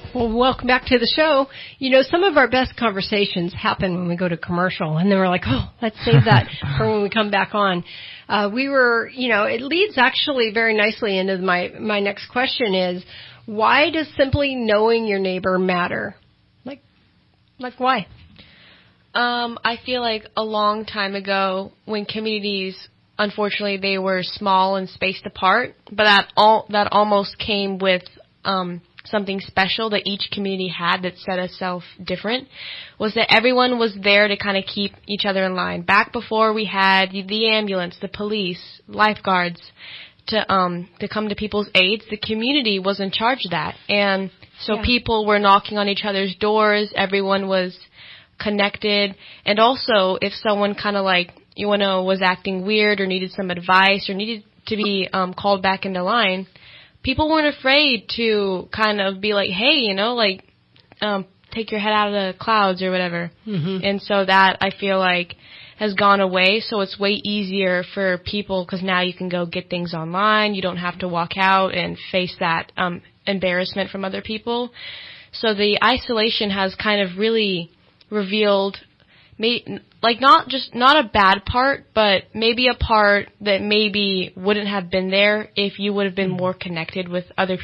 Well, welcome back to the show. You know, some of our best conversations happen when we go to commercial, and then we're like, oh, let's save that for when we come back on. It leads actually very nicely into my next question is, why does simply knowing your neighbor matter? Like why? I feel like a long time ago when communities, unfortunately, they were small and spaced apart, but that almost came with something special that each community had that set itself different, was that everyone was there to kind of keep each other in line. Back before we had the ambulance, the police, lifeguards to come to people's aids, the community was in charge of that. And so people were knocking on each other's doors, everyone was connected, and also if someone kind of was acting weird or needed some advice or needed to be called back into line, people weren't afraid to kind of be like, hey, take your head out of the clouds or whatever. Mm-hmm. And so that, I feel like, has gone away. So it's way easier for people because now you can go get things online. You don't have to walk out and face that embarrassment from other people. So the isolation has kind of really revealed not a bad part, but maybe a part that maybe wouldn't have been there if you would have been more connected with other